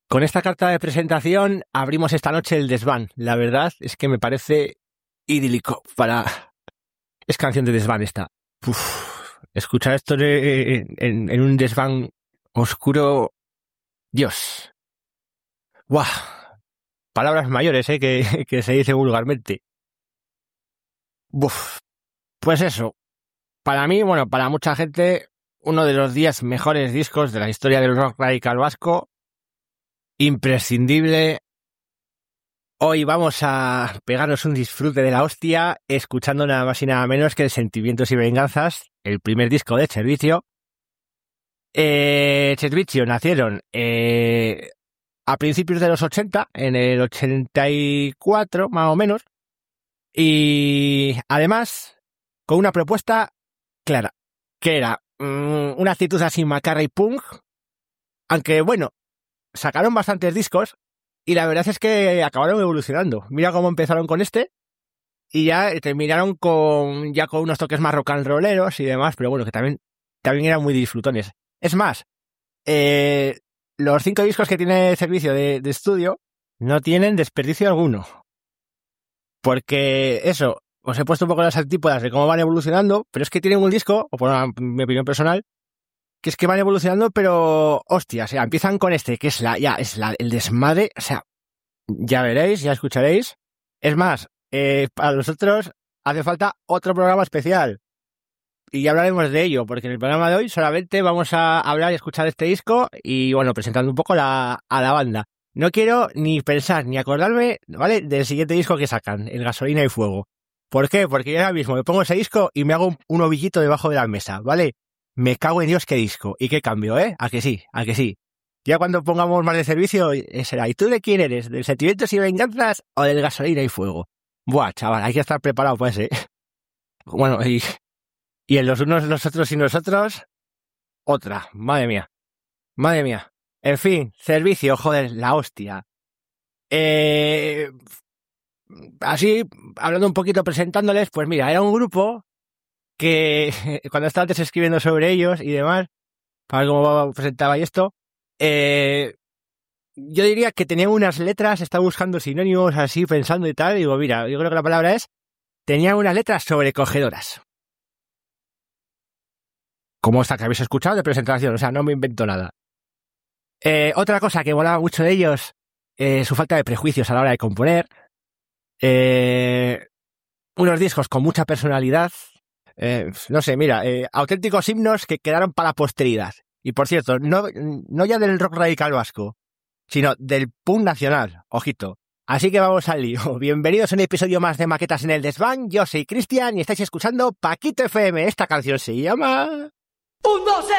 Con esta carta de presentación abrimos esta noche el desván. La verdad es que me parece idílico para... Es canción de desván esta. Escuchar esto en un desván oscuro... Dios. ¡Guau! Palabras mayores, que se dice vulgarmente. Pues eso. Para mí, bueno, para mucha gente, uno de los 10 mejores discos de la historia del rock radical vasco. Imprescindible. Hoy vamos a pegarnos un disfrute de la hostia escuchando nada más y nada menos que el Sentimientos y Venganzas, el primer disco de Servicio. Servicio nacieron a principios de los 80, en el 84 más o menos, y además con una propuesta clara, que era una actitud así macarra y punk, aunque bueno, sacaron bastantes discos y la verdad es que acabaron evolucionando. Mira cómo empezaron con este y ya terminaron con unos toques más rock and rolleros y demás, pero bueno, que también eran muy disfrutones. Es más, los 5 discos que tiene Servicio de estudio no tienen desperdicio alguno. Porque eso, os he puesto un poco las antípodas de cómo van evolucionando, pero es que tienen un disco, o por mi opinión personal, que es que van evolucionando, pero hostia, o sea, empiezan con este, que es el desmadre, o sea, ya veréis, ya escucharéis. Es más, para nosotros hace falta otro programa especial y ya hablaremos de ello, porque en el programa de hoy solamente vamos a hablar y escuchar este disco y bueno, presentando un poco a la banda. No quiero ni pensar ni acordarme, ¿vale?, del siguiente disco que sacan, el Gasolina y Fuego. ¿Por qué? Porque yo ahora mismo me pongo ese disco y me hago un ovillito debajo de la mesa, ¿vale? Me cago en Dios qué disco y qué cambio, ¿eh? ¿A que sí? ¿A que sí? Ya cuando pongamos más de Servicio será, ¿y tú de quién eres? ¿Del Sentimientos y Venganzas o del Gasolina y Fuego? Buah, chaval, hay que estar preparado para ese. Bueno, y en los unos, los otros y nosotros, otra. Madre mía. En fin, Servicio, joder, la hostia. Así, hablando un poquito, presentándoles, pues mira, era un grupo que cuando estaba antes escribiendo sobre ellos y demás, para ver cómo presentaba y esto, yo diría que tenían unas letras, estaba buscando sinónimos así, pensando y tal, y digo, mira, yo creo que la palabra es, tenían unas letras sobrecogedoras. Como esta que habéis escuchado de presentación, o sea, no me invento nada. Otra cosa que molaba mucho de ellos, su falta de prejuicios a la hora de componer, unos discos con mucha personalidad, no sé, mira, auténticos himnos que quedaron para la posteridad. Y por cierto, no ya del rock radical vasco, sino del punk nacional, ojito. Así que vamos al lío. Bienvenidos a un episodio más de Maquetas en el Desván. Yo soy Cristian y estáis escuchando Paquito FM. Esta canción se llama... 1, 2,